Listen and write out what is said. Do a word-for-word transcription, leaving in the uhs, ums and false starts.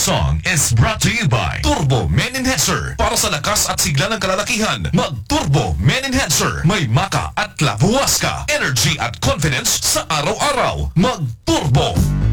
song is brought to you by Turbo Men Enhancer. Para sa lakas at sigla ng kalalakihan, mag-Turbo Men Enhancer. May maka at labuwas ka. Energy at confidence sa araw-araw. Mag-Turbo!